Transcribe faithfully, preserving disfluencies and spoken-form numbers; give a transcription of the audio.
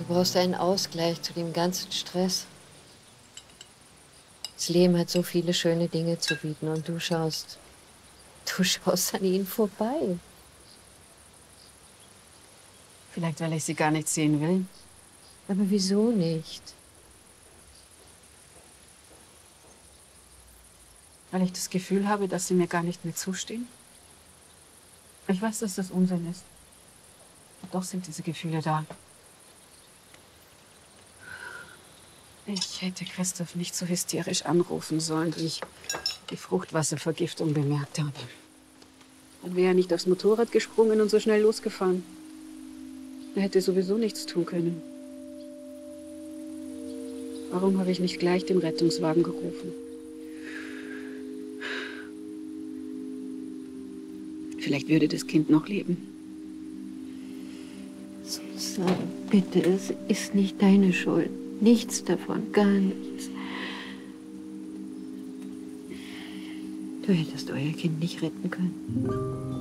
Du brauchst einen Ausgleich zu dem ganzen Stress. Das Leben hat so viele schöne Dinge zu bieten und du schaust, du schaust an ihnen vorbei. Vielleicht, weil ich sie gar nicht sehen will. Aber wieso nicht? Weil ich das Gefühl habe, dass sie mir gar nicht mehr zustehen. Ich weiß, dass das Unsinn ist. Und doch sind diese Gefühle da. Ich hätte Christoph nicht so hysterisch anrufen sollen, wie ich die Fruchtwasservergiftung bemerkt habe. Dann wäre er nicht aufs Motorrad gesprungen und so schnell losgefahren. Er hätte sowieso nichts tun können. Warum habe ich nicht gleich den Rettungswagen gerufen? Vielleicht würde das Kind noch leben. Susanne, bitte, es ist nicht deine Schuld. Nichts davon, gar nichts. Du hättest euer Kind nicht retten können.